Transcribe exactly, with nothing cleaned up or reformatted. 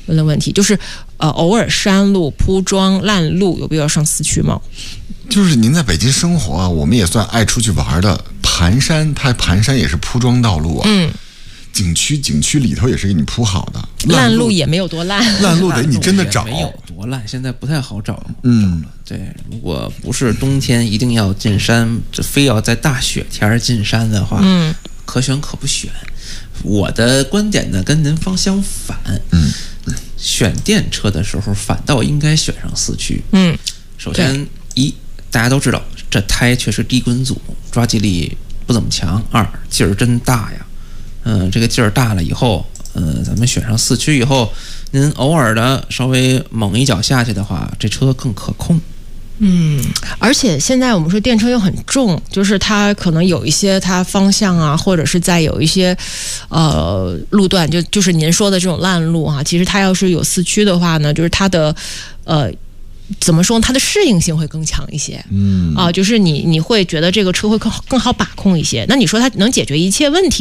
问的问题，就是呃，偶尔山路、铺装、烂路有必要上四驱吗？ 就是您在北京生活啊，我们也算爱出去玩的。盘山，它盘山也是铺装道路啊。嗯。景区景区里头也是给你铺好的， 烂路也没有多烂， 烂路得你真的找， 没有多烂，现在不太好找。嗯，对，如果不是冬天一定要进山，这非要在大雪天进山的话，嗯，可选可不选。我的观点呢，跟您方相反。嗯，选电车的时候，反倒应该选上四驱。嗯，首先一，大家都知道这胎确实低滚阻，抓地力不怎么强；二，劲儿真大呀。嗯，这个劲儿大了以后，呃，咱们选上四驱以后，您偶尔的稍微猛一脚下去的话，这车更可控。 嗯，而且现在我们说电车又很重，就是它可能有一些它方向啊，或者是在有一些呃路段，就就是您说的这种烂路啊，其实它要是有四驱的话呢，就是它的呃。怎么说？它的适应性会更强一些，嗯啊，就是你你会觉得这个车会更更好把控一些。那你说它能解决一切问题？